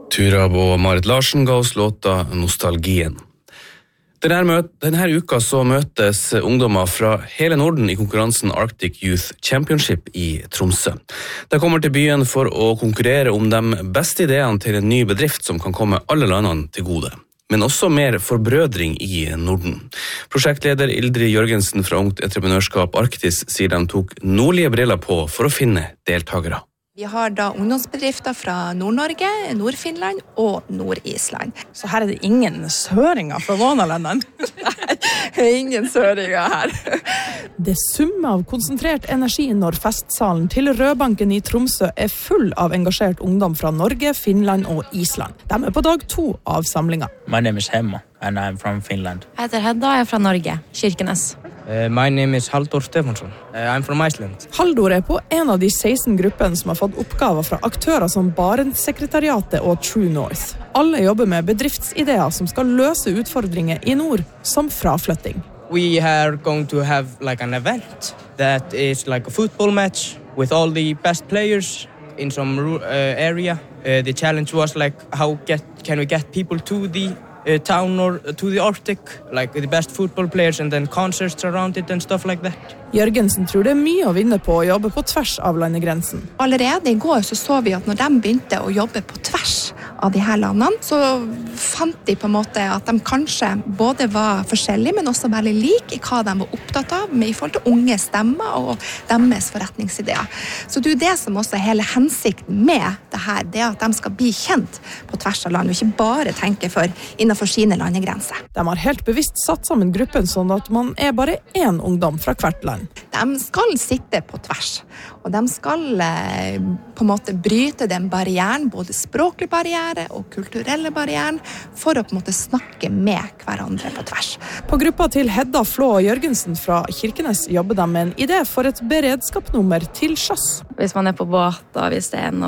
Turab og Marit Larsen ga oss låta Nostalgien. Denne uka så møtes ungdommer fra hele Norden i konkurransen Arctic Youth Championship i Tromsø. De kommer til byen for å konkurrere om de beste ideene til en ny bedrift som kan komme alle landene til gode. Men også mer forbrødring i Norden. Prosjektleder Ildrid Jørgensen fra Ungt Entreprenørskap Arktis sier de tok nordlige briller på for å finne deltakere. Vi har da ungdomsbedrifter fra Nord-Norge, Nord-Finland og Nord-Island. Så her er det ingen søringer fra noen av landene? Nei, ingen søringer her. Det summer av konsentrert energi når festsalen til Rødbanken i Tromsø er full av engasjert ungdom fra Norge, Finland og Island. De er på dag 2 av samlinga. My name is Hemma and I'm from Finland. Jeg heter Hedda, jeg er fra Norge, Kirkenes. My name is Halldór Stefánsson. I'm from Iceland. Halldór er på en av de 16 gruppene som har fått oppgaver fra aktører som Barentssekretariatet og True North. Alle jobber med bedriftsideer som skal løse utfordringer i nord, som fraflytting. We are going to have like an event that is like a football match with all the best players in some area. The challenge was like can we get people to the town or to the Arctic, like the best football players and then concerts around it and stuff like that. Jørgensen tror det er mye å vinne på å jobbe på tvers av landegrensen. Allerede i går så vi at når de begynte å jobbe på tvers av de her landene, så fant de på en måte at de kanskje både var forskjellige, men også veldig like i hva de var opptatt av med i forhold til unge stemmer og deres forretningsideer. Så det er det som også er hele hensikten med det her, det at de skal bli kjent på tvers av land, og ikke bare tenke innenfor sine landegrenser. De har helt bevisst satt sammen gruppen sånn at man er bare én ungdom fra hvert land. De skal sitte på tvers, og de skal på en måte bryte den barrieren, både språklig barriere og kulturelle barrieren, for å på en måte snakke med hverandre på tvers. På gruppa til Hedda, Flå og Jørgensen fra Kirkenes jobber de med en idé for et beredskapsnummer til sjøs. Hvis man er på båt, og hvis det er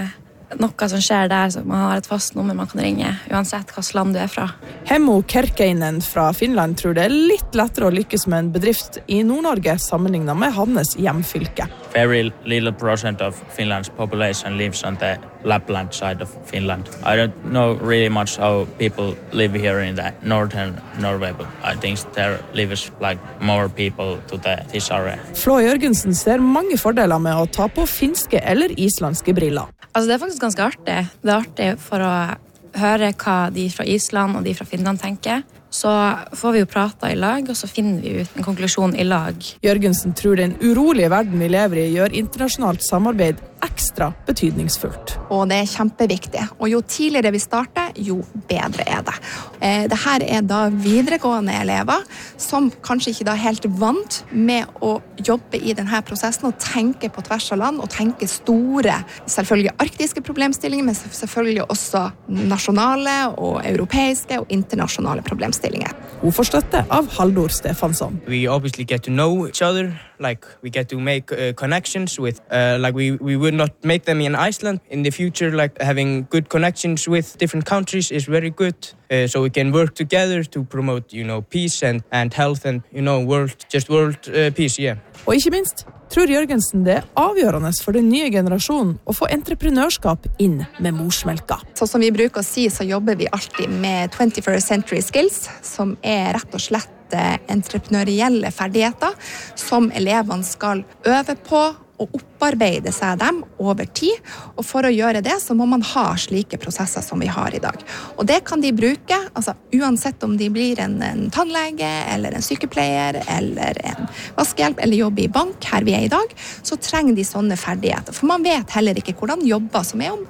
noe som skjer der, så man har et fast nummer man kan ringe, uansett hvilket land du er fra. Hemmo Kerkeinen fra Finland tror det er litt lettere å lykkes med en bedrift i Nord-Norge sammenlignet med hans hjemfylke. Very little percent of Finland's population lives on the Lapland side of Finland. I don't know really much how people live here in the northern Norway, but I think there lives like more people to this area. Flå Jørgensen ser mange fordeler med å ta på finske eller islandske briller. Altså det er faktisk ganske artig. Det er artig for å høre hva de fra Island og de fra Finland tenker. Så får vi jo prate i lag, og så finner vi ut en konklusjon i lag. Jørgensen tror den urolige verden vi lever i gjør internasjonalt samarbeid ekstra betydningsfullt. Og det er kjempeviktig. Og jo tidligere vi starter, jo bedre er det. Dette er da videregående elever som kanskje ikke da er helt vant med å jobbe i denne prosessen og tenke på tvers av land og tenke store, selvfølgelig arktiske problemstillinger, men selvfølgelig også nasjonale og europeiske og internasjonale problemstillinger. Hun får støtte av Halldór Stefánsson. We obviously get to know each other, like we get to make connections with, like we would not make them in Iceland. In the future, like having good connections with different countries is very good. So we can work together to promote, peace and health and, world peace, yeah. Og ikke minst tror Jørgensen det er avgjørende for den nye generasjonen å få entreprenørskap inn med morsmelka. Så som vi bruker å si, så jobber vi alltid med 21st century skills, som er rett og slett entreprenørielle ferdigheter som elevene skal øve på og opparbeide seg dem over tid. Og for å gjøre det, så må man ha slike prosesser som vi har i dag. Og det kan de bruke, altså uansett om de blir en tannlege, eller en sykepleier, eller en vaskehjelp, eller jobber i bank, her vi er i dag, så trenger de sånne ferdigheter. For man vet heller ikke hvordan jobber som er om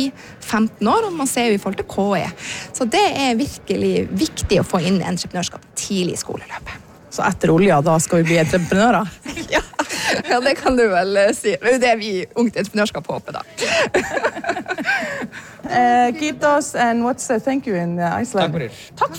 10-15 år, og man ser jo i forhold til KE. Så det er virkelig viktig å få inn entreprenørskap tidlig i skoleløpet. Så etter olja, da skal vi bli entreprenører? Ja, det kan du vel si. Det er det vi Ungt Entreprenørskap håper da. Kiitos, and what's thank you in Iceland? Takk for det. Takk.